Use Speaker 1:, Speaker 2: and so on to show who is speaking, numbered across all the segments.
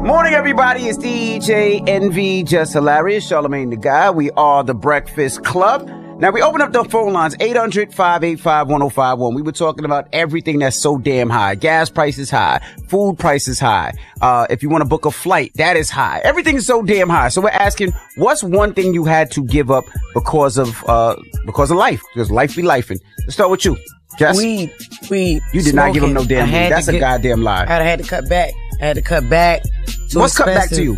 Speaker 1: Morning, everybody. It's DJ NV, Just Hilarious, Charlamagne the Guy. We are the Breakfast Club. Now, we open up the phone lines, 800-585-1051. We were talking about everything that's so damn high. Gas prices high. Food prices high. If you want to book a flight, that is high. Everything is so damn high. So we're asking, what's one thing you had to give up because of life? Because life be lifing. Let's start with you. Jess?
Speaker 2: Weed.
Speaker 1: You did not give him no damn weed. That's a goddamn lie.
Speaker 2: I had to cut back.
Speaker 1: What's cut back to you?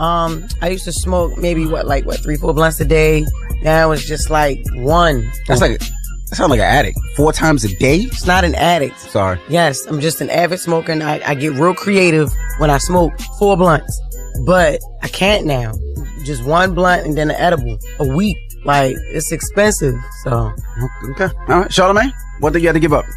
Speaker 2: I used to smoke maybe 3-4 blunts a day. Now it's just like one.
Speaker 1: That sounds like an addict. 4 times a day?
Speaker 2: It's not an addict.
Speaker 1: Sorry.
Speaker 2: Yes, I'm just an avid smoker, and I get real creative when I smoke 4 blunts. But I can't now. Just one blunt and then an edible a week. Like, it's expensive, so.
Speaker 1: Okay. All right. Charlamagne, what thing you had to give up?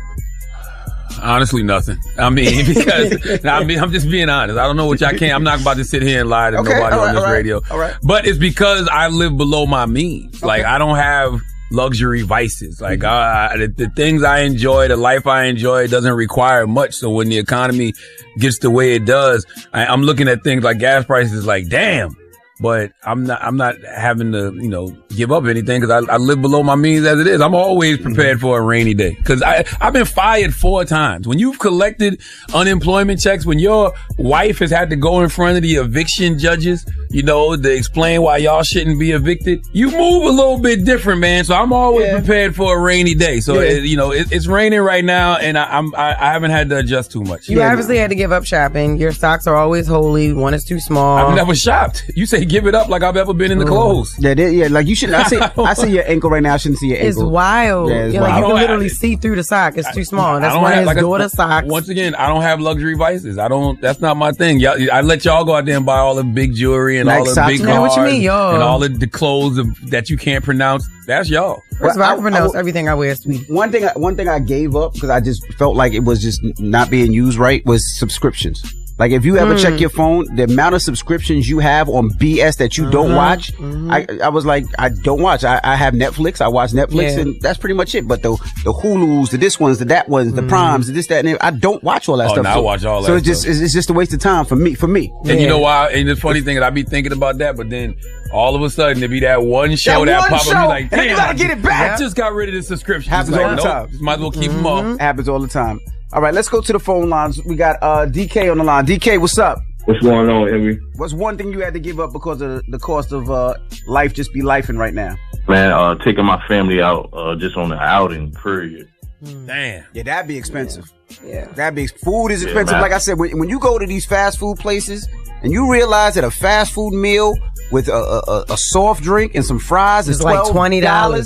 Speaker 3: Honestly, nothing. I mean, because I'm just being honest. I don't know what y'all can. I'm not about to sit here and lie to nobody on this radio.
Speaker 1: All right.
Speaker 3: But it's because I live below my means. Okay. Like, I don't have luxury vices. Like, the things I enjoy, the life I enjoy doesn't require much. So when the economy gets the way it does, I'm looking at things like gas prices like, damn. But I'm not having to, give up anything because I live below my means as it is. I'm always prepared for a rainy day because I've been fired 4 times. When you've collected unemployment checks, when your wife has had to go in front of the eviction judges, to explain why y'all shouldn't be evicted, you move a little bit different, man. So I'm always prepared for a rainy day. So, it's raining right now and I haven't had to adjust too much.
Speaker 2: You obviously had to give up shopping. Your socks are always holy. One is too small.
Speaker 3: I've never shopped. You say give it up like I've ever been in the clothes.
Speaker 1: Yeah, like you shouldn't. I see your ankle right now. I shouldn't see your ankle.
Speaker 2: It's wild. Yeah,
Speaker 1: it's
Speaker 2: wild.
Speaker 1: Like
Speaker 2: you can literally see through the sock. It's too small. That's one of his daughter's socks.
Speaker 3: Once again, I don't have luxury vices. That's not my thing. I let y'all go out there and buy all the big jewelry and all the big cars.
Speaker 2: What you mean, y'all?
Speaker 3: And all the clothes that you can't pronounce. That's y'all.
Speaker 2: First of all, I pronounce everything I wear, sweetie.
Speaker 1: One thing I gave up because I just felt like it was just not being used right was subscriptions. Like, if you ever check your phone, the amount of subscriptions you have on BS that you don't watch, I was like, I don't watch. I have Netflix. I watch Netflix, and that's pretty much it. But the Hulus, the this ones, the that ones, the Primes, the this, that, and I don't watch all that stuff.
Speaker 3: I watch all that
Speaker 1: so
Speaker 3: stuff.
Speaker 1: It's just a waste of time for me.
Speaker 3: And you know why? And the funny thing is, I be thinking about that, but then all of a sudden, there be that one show that pop up. You like, damn,
Speaker 1: you gotta get it back.
Speaker 3: I just got rid of the subscription.
Speaker 1: Happens all the time.
Speaker 3: Might as well keep them off.
Speaker 1: Happens all the time. All right, let's go to the phone lines. We got DK on the line. DK, what's up?
Speaker 4: What's going on, Henry?
Speaker 1: What's one thing you had to give up because of the cost of life just be lifing right now?
Speaker 4: Man, taking my family out just on the outing, period.
Speaker 3: Damn.
Speaker 1: Yeah, that'd be expensive.
Speaker 2: Yeah.
Speaker 1: Food is expensive. Like I said, when you go to these fast food places and you realize that a fast food meal with a soft drink and some fries is
Speaker 2: like $20,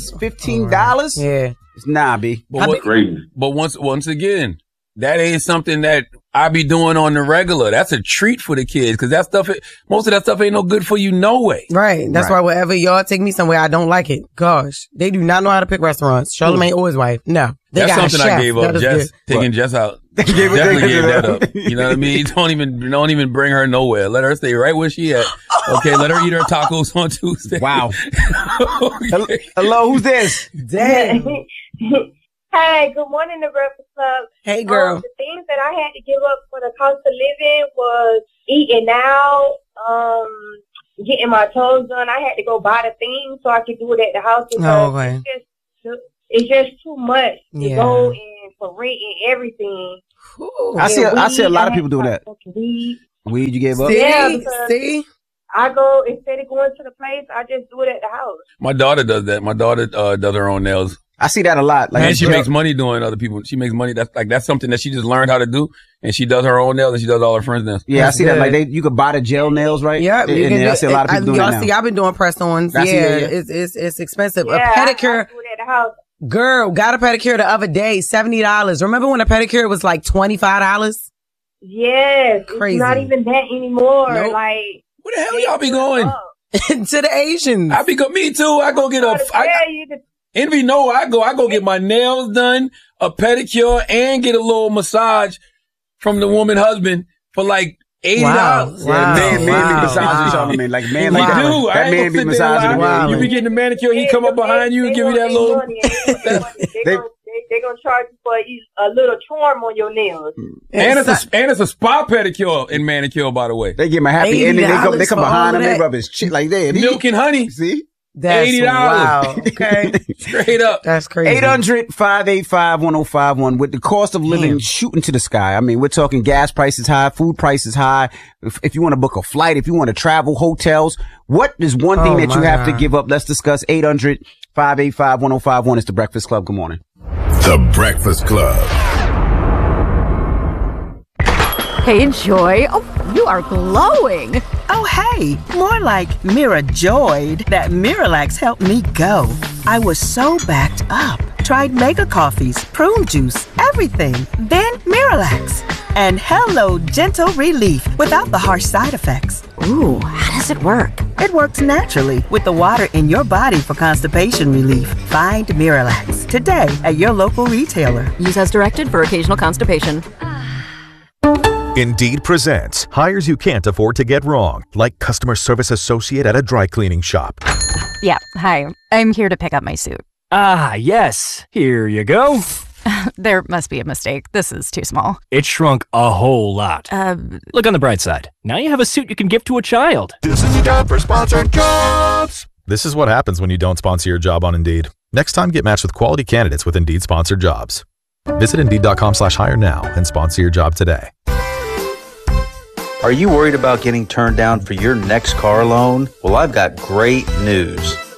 Speaker 1: $15.
Speaker 2: Yeah.
Speaker 1: It's nah, B.
Speaker 4: But crazy.
Speaker 3: But once again, that ain't something that I be doing on the regular. That's a treat for the kids because most of that stuff ain't no good for you no way.
Speaker 2: Right. That's why wherever y'all take me somewhere, I don't like it. Gosh, they do not know how to pick restaurants. Charlamagne or his wife. No.
Speaker 3: That's something I gave up. Taking Jess out. Definitely gave that up. You know what I mean? Don't even bring her nowhere. Let her stay right where she at. Okay, let her eat her tacos on Tuesday.
Speaker 1: Wow. Okay. Hello, who's this?
Speaker 2: Damn.
Speaker 5: Hey, good morning, the Breakfast Club.
Speaker 2: Hey, girl.
Speaker 5: The things that I had to give up for the cost of living was eating out, getting my toes done. I had to go buy the things so I could do it at the house because it's just too much to go in for rent and everything.
Speaker 1: Ooh. I see a lot of people doing that. Weed you gave up?
Speaker 2: See?
Speaker 5: I go, instead of going to the place, I just do it at the house.
Speaker 3: My daughter does that. My daughter does her own nails.
Speaker 1: I see that a lot. Like,
Speaker 3: and she makes money doing other people. She makes money. That's something that she just learned how to do. And she does her own nails and she does all her friends' nails.
Speaker 1: Yeah, I see that. Like you could buy the gel nails, right?
Speaker 2: Yeah.
Speaker 1: I see a lot of people doing that now.
Speaker 2: See, I've been doing press-ons. It's expensive.
Speaker 5: Yeah,
Speaker 2: a pedicure.
Speaker 5: I do it at the house.
Speaker 2: Girl, got a pedicure the other day, $70. Remember when a pedicure was like $25?
Speaker 5: Yes.
Speaker 2: Crazy.
Speaker 5: It's not even that anymore.
Speaker 2: Nope.
Speaker 5: Like,
Speaker 3: where the hell y'all be going?
Speaker 2: To the Asians.
Speaker 3: Me too. I go get Envy, no, I go get my nails done, a pedicure, and get a little massage from the woman husband for like $80.
Speaker 1: Wow. Man be massaging Charlamagne. Like, man, like that man be massaging.
Speaker 3: You be getting the manicure, he come up behind you and give you that little.
Speaker 5: they're gonna charge you for a little charm on your nails.
Speaker 3: And it's a spa pedicure and manicure, by the way.
Speaker 1: They give him a happy ending. They come behind him. They rub his chin like that.
Speaker 3: Milk and honey.
Speaker 1: See?
Speaker 2: That's
Speaker 3: $80.
Speaker 2: wow. Okay.
Speaker 3: Straight up.
Speaker 2: That's crazy.
Speaker 1: 800-585-1051 with the cost of living shooting to the sky. I mean, we're talking gas prices high, food prices high. If you want to book a flight, if you want to travel, hotels, what is one thing that you have to give up? Let's discuss. 800-585-1051 is the Breakfast Club. Good morning.
Speaker 6: The Breakfast Club.
Speaker 7: Hey, Joy. Oh, you are glowing.
Speaker 8: Oh, hey, more like Mira joyed that Miralax helped me go. I was so backed up. Tried mega coffees, prune juice, everything. Then Miralax. And hello, gentle relief without the harsh side effects.
Speaker 7: Ooh, how does it work?
Speaker 8: It works naturally with the water in your body for constipation relief. Find Miralax today at your local retailer.
Speaker 7: Use as directed for occasional constipation.
Speaker 9: Indeed presents hires you can't afford to get wrong, like customer service associate at a dry cleaning shop.
Speaker 10: Yeah, hi. I'm here to pick up my suit.
Speaker 11: Ah, yes. Here you go.
Speaker 10: There must be a mistake. This is too small.
Speaker 11: It shrunk a whole lot. Look on the bright side. Now you have a suit you can give to a child.
Speaker 6: This is a job for sponsored jobs.
Speaker 9: This is what happens when you don't sponsor your job on Indeed. Next time, get matched with quality candidates with Indeed sponsored jobs. Visit Indeed.com/hire now and sponsor your job today.
Speaker 12: Are you worried about getting turned down for your next car loan? Well, I've got great news.